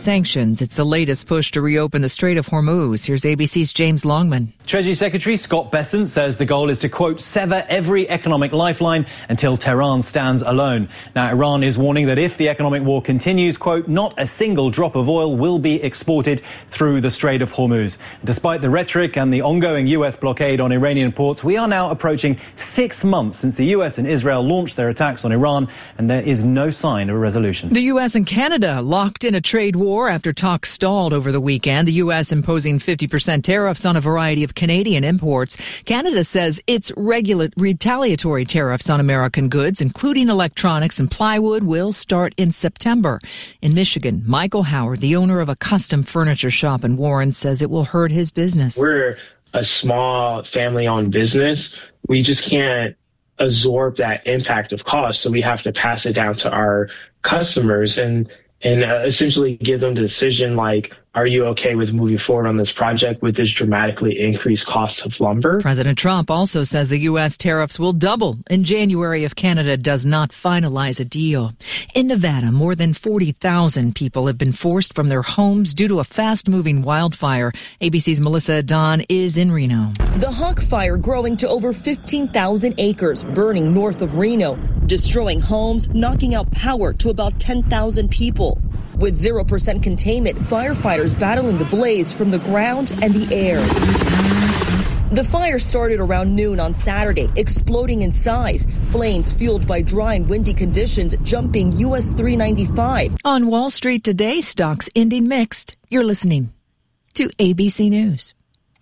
sanctions. It's the latest push to reopen the Strait of Hormuz. Here's ABC's James Longman. Treasury Secretary Scott Bessent says the goal is to, quote, sever every economic lifeline until Tehran stands alone. Now, Iran is warning that if the economic war continues, quote, not a single drop of oil will be exported through the Strait of Hormuz. Despite the rhetoric and the ongoing U.S. blockade on Iranian ports, we are now approaching 6 months since the U.S. and Israel launched their attacks on Iran, and there is no sign of a resolution. The U.S. and Canada locked in a trade war after talks stalled over the weekend. The U.S. imposing 50% tariffs on a variety of Canadian imports. Canada says its retaliatory tariffs on American goods, including electronics and plywood, will start in September. In Michigan, Michael Howard, the owner of a custom furniture shop in Warren, says it will hurt his business. We're a small family-owned business. We just can't absorb that impact of cost, so we have to pass it down to our customers and essentially give them the decision, like, are you okay with moving forward on this project with this dramatically increased cost of lumber? President Trump also says the U.S. tariffs will double in January if Canada does not finalize a deal. In Nevada, more than 40,000 people have been forced from their homes due to a fast-moving wildfire. ABC's Melissa Don is in Reno. The Hawk Fire growing to over 15,000 acres, burning north of Reno, destroying homes, knocking out power to about 10,000 people. With 0% containment, firefighters battling the blaze from the ground and the air. The fire started around noon on Saturday, exploding in size. Flames fueled by dry and windy conditions jumping US 395. On Wall Street today, stocks ending mixed. You're listening to ABC News.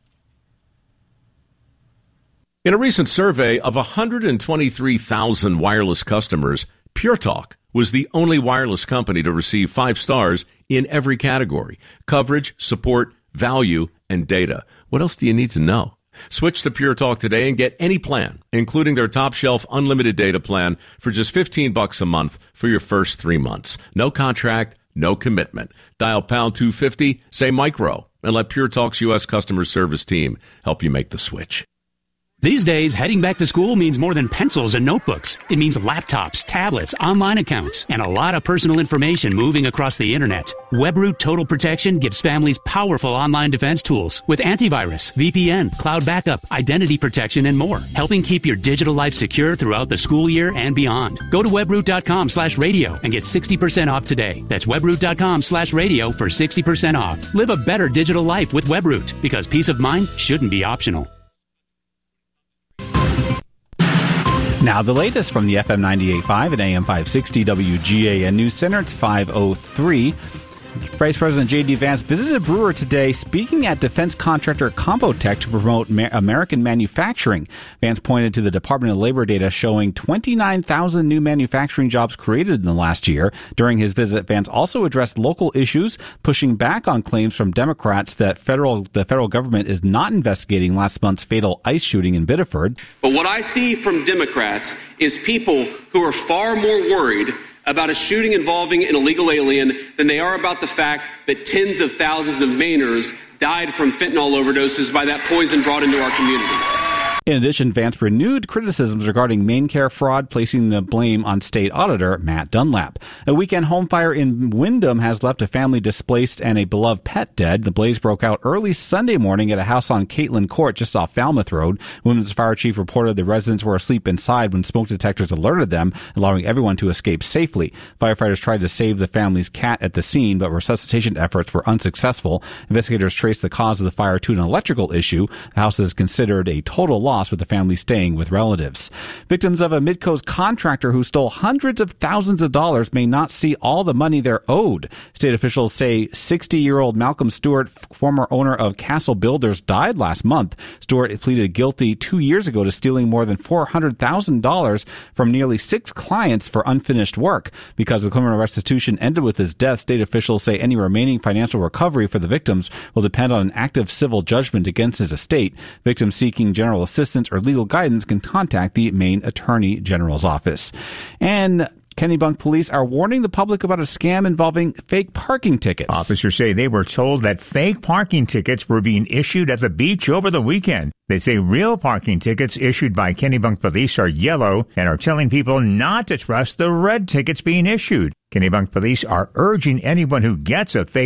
In a recent survey of 123,000 wireless customers, Pure Talk was the only wireless company to receive 5 stars in every category: coverage, support, value, and data. What else do you need to know? Switch to Pure Talk today and get any plan, including their top shelf unlimited data plan, for just $15 a month for your first 3 months. No contract, no commitment. Dial pound 250, say micro, and let Pure Talk's U.S. customer service team help you make the switch. These days, heading back to school means more than pencils and notebooks. It means laptops, tablets, online accounts, and a lot of personal information moving across the internet. WebRoot Total Protection gives families powerful online defense tools with antivirus, VPN, cloud backup, identity protection, and more, helping keep your digital life secure throughout the school year and beyond. Go to webroot.com/radio and get 60% off today. That's webroot.com/radio for 60% off. Live a better digital life with WebRoot, because peace of mind shouldn't be optional. Now the latest from the FM 98.5 and AM 560 WGAN News Center. It's 5:03. Vice President J.D. Vance visited Brewer today, speaking at defense contractor Compotech to promote American manufacturing. Vance pointed to the Department of Labor data showing 29,000 new manufacturing jobs created in the last year. During his visit, Vance also addressed local issues, pushing back on claims from Democrats that the federal government is not investigating last month's fatal ICE shooting in Biddeford. But what I see from Democrats is people who are far more worried about a shooting involving an illegal alien than they are about the fact that tens of thousands of Mainers died from fentanyl overdoses by that poison brought into our community. In addition, Vance renewed criticisms regarding MaineCare fraud, placing the blame on state auditor Matt Dunlap. A weekend home fire in Windham has left a family displaced and a beloved pet dead. The blaze broke out early Sunday morning at a house on Catlin Court just off Falmouth Road. Women's fire chief reported the residents were asleep inside when smoke detectors alerted them, allowing everyone to escape safely. Firefighters tried to save the family's cat at the scene, but resuscitation efforts were unsuccessful. Investigators traced the cause of the fire to an electrical issue. The house is considered a total loss, with the family staying with relatives. Victims of a Midcoast contractor who stole hundreds of thousands of dollars may not see all the money they're owed. State officials say 60-year-old Malcolm Stewart, former owner of Castle Builders, died last month. Stewart pleaded guilty 2 years ago to stealing more than $400,000 from nearly 6 clients for unfinished work. Because the criminal restitution ended with his death, state officials say any remaining financial recovery for the victims will depend on an active civil judgment against his estate. Victims seeking general assistance or legal guidance can contact the Maine Attorney General's office. And Kennebunk police are warning the public about a scam involving fake parking tickets. Officers say they were told that fake parking tickets were being issued at the beach over the weekend. They say real parking tickets issued by Kennebunk police are yellow and are telling people not to trust the red tickets being issued. Kennebunk police are urging anyone who gets a fake